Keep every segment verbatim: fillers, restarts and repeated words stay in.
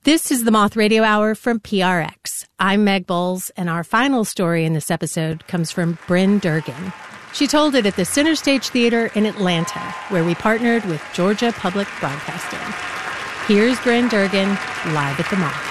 This is the Moth Radio Hour from P R X. I'm Meg Bowles, and our final story in this episode comes from Bryn Durgan. She told it at the Center Stage Theater in Atlanta, where we partnered with Georgia Public Broadcasting. Here's Bryn Durgan, live at the Moth.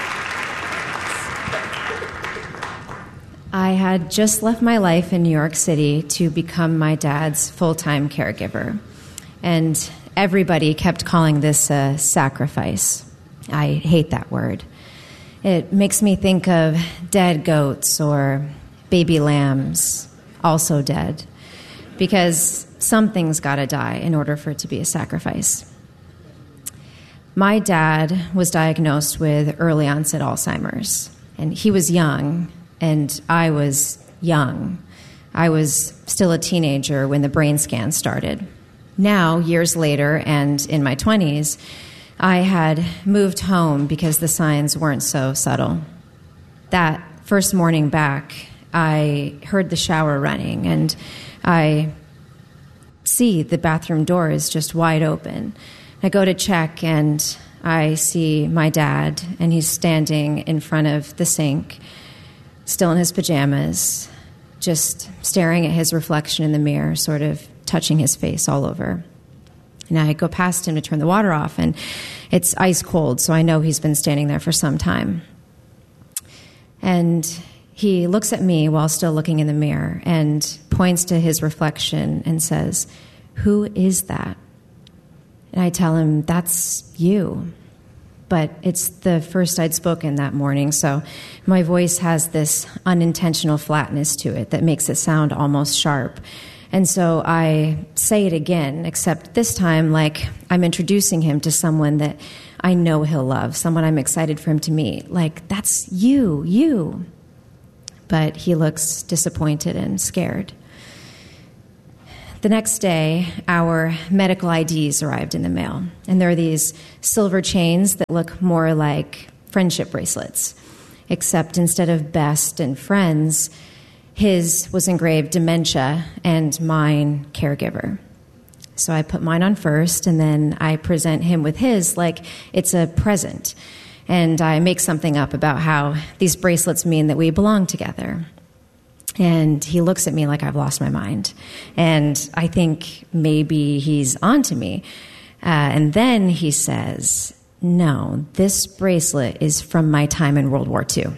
I had just left my life in New York City to become my dad's full-time caregiver. And everybody kept calling this a sacrifice. I hate that word. It makes me think of dead goats or baby lambs, also dead, because something's got to die in order for it to be a sacrifice. My dad was diagnosed with early onset Alzheimer's, and he was young, and I was young. I was still a teenager when the brain scan started. Now, years later, and in my twenties, I had moved home because the signs weren't so subtle. That first morning back, I heard the shower running, and I see the bathroom door is just wide open. I go to check, and I see my dad, and he's standing in front of the sink, still in his pajamas, just staring at his reflection in the mirror, sort of touching his face all over. And I go past him to turn the water off, and it's ice cold, so I know he's been standing there for some time. And he looks at me while still looking in the mirror and points to his reflection and says, "Who is that?" And I tell him, "That's you." But it's the first I'd spoken that morning, so my voice has this unintentional flatness to it that makes it sound almost sharp. And so I say it again, except this time like I'm introducing him to someone that I know he'll love, someone I'm excited for him to meet. Like, "That's you, you." But he looks disappointed and scared. The next day, our medical I Ds arrived in the mail. And there are these silver chains that look more like friendship bracelets, except instead of best and friends, his was engraved dementia and mine caregiver. So I put mine on first, and then I present him with his like it's a present. And I make something up about how these bracelets mean that we belong together. And he looks at me like I've lost my mind. And I think maybe he's onto me. Uh, and then he says, "No, this bracelet is from my time in World War Two.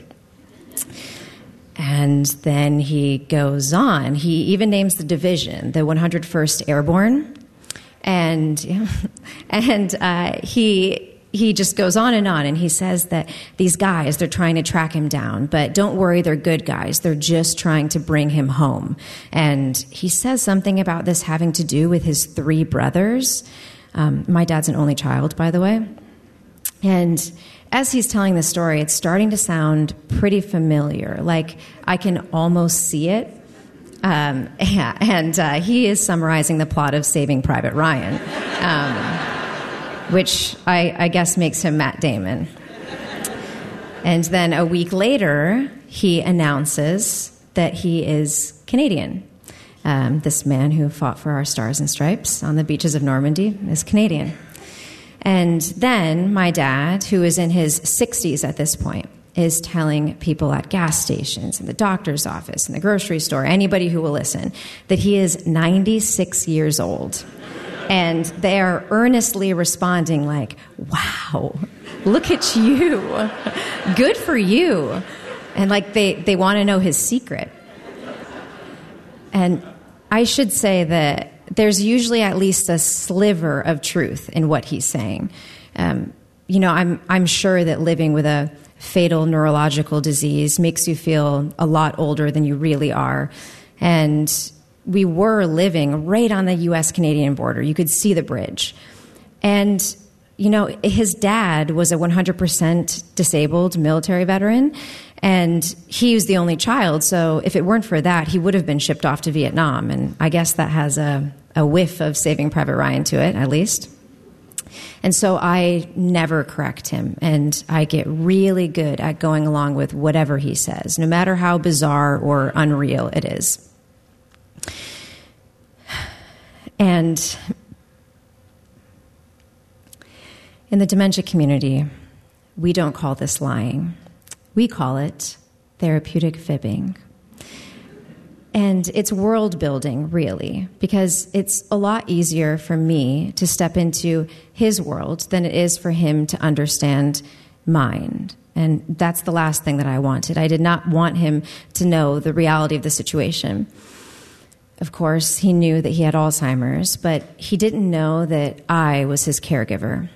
And then he goes on. He even names the division, the one hundred first Airborne. And and uh, he he just goes on and on. And he says that these guys, they're trying to track him down. But don't worry, they're good guys. They're just trying to bring him home. And he says something about this having to do with his three brothers. Um, my dad's an only child, by the way. And as he's telling the story, it's starting to sound pretty familiar. Like, I can almost see it. Um, yeah, and uh, he is summarizing the plot of Saving Private Ryan, um, which I, I guess makes him Matt Damon. And then a week later, he announces that he is Canadian. Um, this man who fought for our Stars and Stripes on the beaches of Normandy is Canadian. And then my dad, who is in his sixties at this point, is telling people at gas stations, in the doctor's office, in the grocery store, anybody who will listen, that he is ninety-six years old. And they are earnestly responding like, "Wow, look at you. Good for you." And like they, they want to know his secret. And I should say that there's usually at least a sliver of truth in what he's saying. Um, you know, I'm I'm sure that living with a fatal neurological disease makes you feel a lot older than you really are. And we were living right on the U S Canadian border. You could see the bridge. And, you know, his dad was a one hundred percent disabled military veteran, and he was the only child. So if it weren't for that, he would have been shipped off to Vietnam. And I guess that has a, a whiff of Saving Private Ryan to it, at least. And so I never correct him, and I get really good at going along with whatever he says, no matter how bizarre or unreal it is. And in the dementia community, we don't call this lying. We call it therapeutic fibbing. And it's world building, really, because it's a lot easier for me to step into his world than it is for him to understand mine. And that's the last thing that I wanted. I did not want him to know the reality of the situation. Of course, he knew that he had Alzheimer's, but he didn't know that I was his caregiver.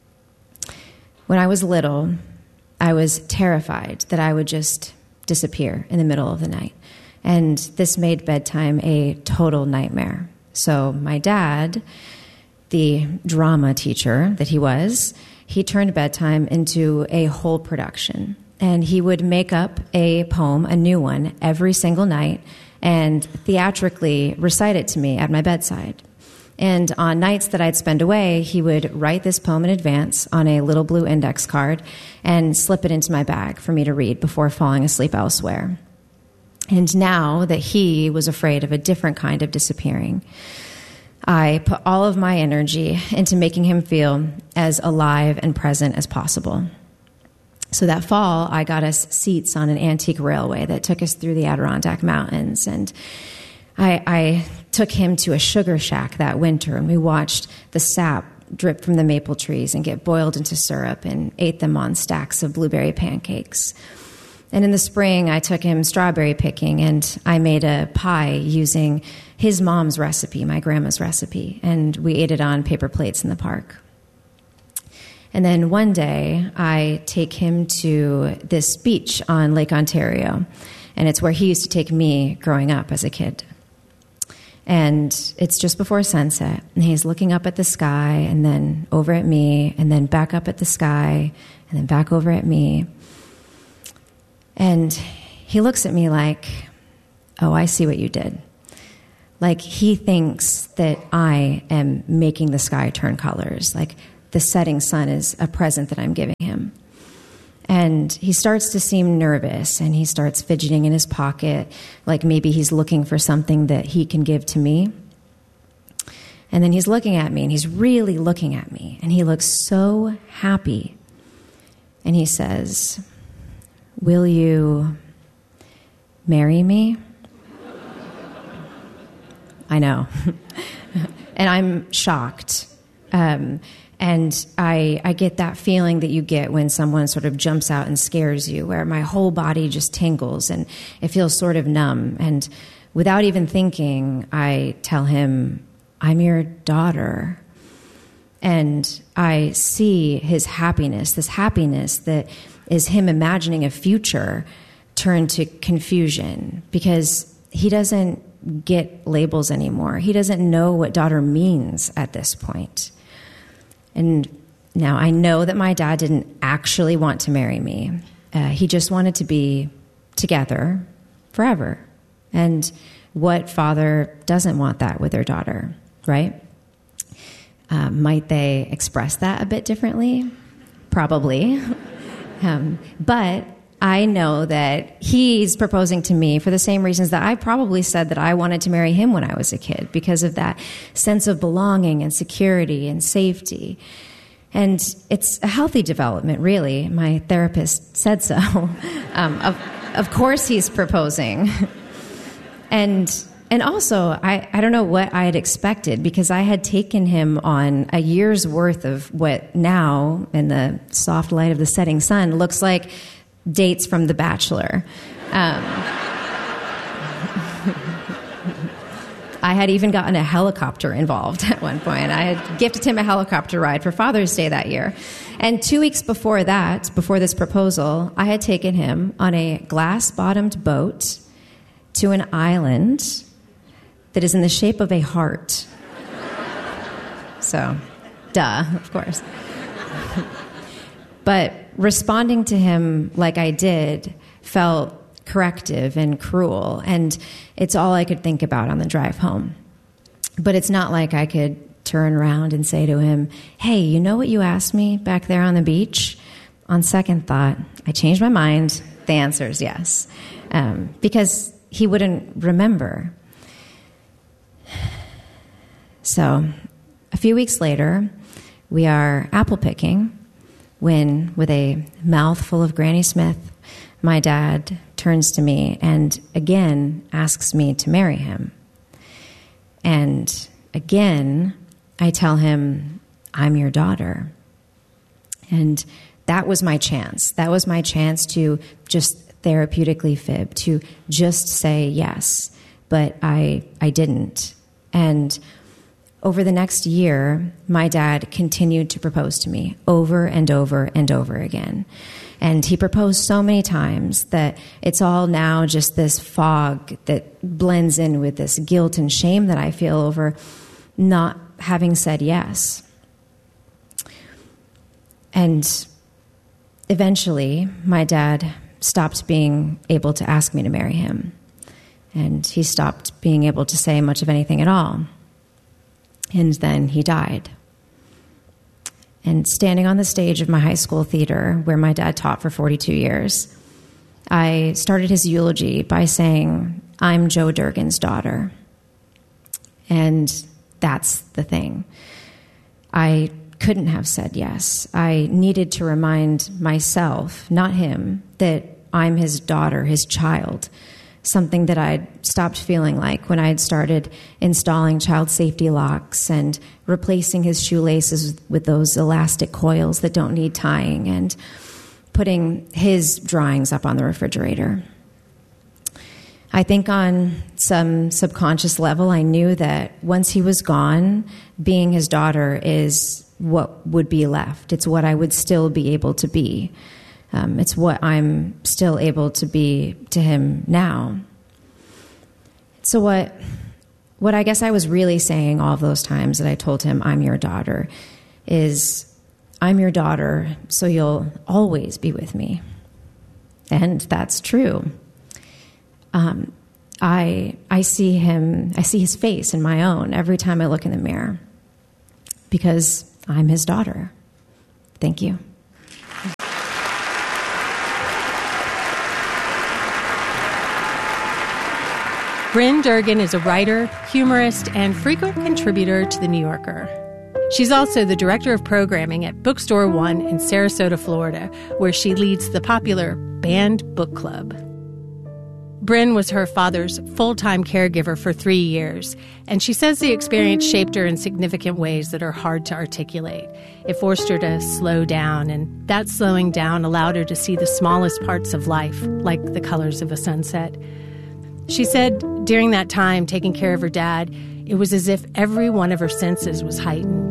When I was little, I was terrified that I would just disappear in the middle of the night. And this made bedtime a total nightmare. So my dad, the drama teacher that he was, he turned bedtime into a whole production. And he would make up a poem, a new one, every single night, and theatrically recite it to me at my bedside. And on nights that I'd spend away, he would write this poem in advance on a little blue index card and slip it into my bag for me to read before falling asleep elsewhere. And now that he was afraid of a different kind of disappearing, I put all of my energy into making him feel as alive and present as possible. So that fall, I got us seats on an antique railway that took us through the Adirondack Mountains. And I, I took him to a sugar shack that winter, and we watched the sap drip from the maple trees and get boiled into syrup and ate them on stacks of blueberry pancakes. And in the spring, I took him strawberry picking, and I made a pie using his mom's recipe, my grandma's recipe, and we ate it on paper plates in the park. And then one day, I take him to this beach on Lake Ontario, and it's where he used to take me growing up as a kid. And it's just before sunset, and he's looking up at the sky, and then over at me, and then back up at the sky, and then back over at me. And he looks at me like, oh, I see what you did. Like he thinks that I am making the sky turn colors, like the setting sun is a present that I'm giving him. And he starts to seem nervous, and he starts fidgeting in his pocket, like maybe he's looking for something that he can give to me. And then he's looking at me, and he's really looking at me, and he looks so happy. And he says, "Will you marry me?" I know. And I'm shocked. Um, and I, I get that feeling that you get when someone sort of jumps out and scares you, where my whole body just tingles and it feels sort of numb. And without even thinking, I tell him, "I'm your daughter." And I see his happiness, this happiness that is him imagining a future, turn to confusion, because he doesn't get labels anymore. He doesn't know what daughter means at this point. And now I know that my dad didn't actually want to marry me. Uh, he just wanted to be together forever. And what father doesn't want that with their daughter, right? Uh, might they express that a bit differently? Probably. um, but I know that he's proposing to me for the same reasons that I probably said that I wanted to marry him when I was a kid, because of that sense of belonging and security and safety. And it's a healthy development, really. My therapist said so. um, of, of course he's proposing. and and also, I, I don't know what I had expected, because I had taken him on a year's worth of what now, in the soft light of the setting sun, looks like dates from The Bachelor. Um, I had even gotten a helicopter involved at one point. I had gifted him a helicopter ride for Father's Day that year. And two weeks before that, before this proposal, I had taken him on a glass-bottomed boat to an island that is in the shape of a heart. So, duh, of course. But responding to him like I did felt corrective and cruel, and it's all I could think about on the drive home. But it's not like I could turn around and say to him, "Hey, you know what you asked me back there on the beach?" On second thought, I changed my mind. The answer is yes, um, because he wouldn't remember. So a few weeks later, we are apple picking when, with a mouthful of Granny Smith, my dad turns to me and again asks me to marry him. And again, I tell him, I'm your daughter. And that was my chance. That was my chance to just therapeutically fib, to just say yes. But I, I didn't. And over the next year, my dad continued to propose to me over and over and over again. And he proposed so many times that it's all now just this fog that blends in with this guilt and shame that I feel over not having said yes. And eventually, my dad stopped being able to ask me to marry him. And he stopped being able to say much of anything at all. And then he died. And standing on the stage of my high school theater, where my dad taught for forty-two years, I started his eulogy by saying, I'm Joe Durgan's daughter. And that's the thing. I couldn't have said yes. I needed to remind myself, not him, that I'm his daughter, his child. Something that I'd stopped feeling like when I had started installing child safety locks and replacing his shoelaces with those elastic coils that don't need tying and putting his drawings up on the refrigerator. I think on some subconscious level, I knew that once he was gone, being his daughter is what would be left. It's what I would still be able to be. Um, it's what I'm still able to be to him now. So what, what I guess I was really saying all of those times that I told him, I'm your daughter, is I'm your daughter, so you'll always be with me. And that's true. Um, I, I see him, I see his face in my own every time I look in the mirror because I'm his daughter. Thank you. Bryn Durgan is a writer, humorist, and frequent contributor to The New Yorker. She's also the director of programming at Bookstore One in Sarasota, Florida, where she leads the popular Banned Book Club. Bryn was her father's full-time caregiver for three years, and she says the experience shaped her in significant ways that are hard to articulate. It forced her to slow down, and that slowing down allowed her to see the smallest parts of life, like the colors of a sunset. She said during that time, taking care of her dad, it was as if every one of her senses was heightened.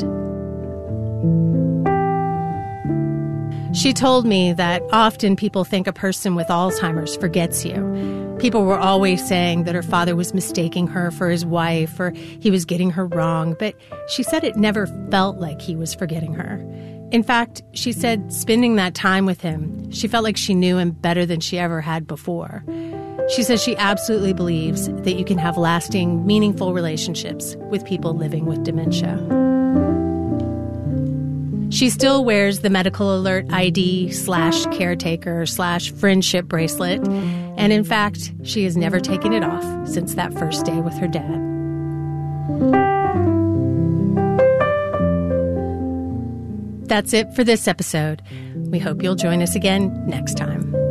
She told me that often people think a person with Alzheimer's forgets you. People were always saying that her father was mistaking her for his wife or he was getting her wrong, but she said it never felt like he was forgetting her. In fact, she said spending that time with him, she felt like she knew him better than she ever had before. She says she absolutely believes that you can have lasting, meaningful relationships with people living with dementia. She still wears the medical alert I D slash caretaker slash friendship bracelet. And in fact, she has never taken it off since that first day with her dad. That's it for this episode. We hope you'll join us again next time.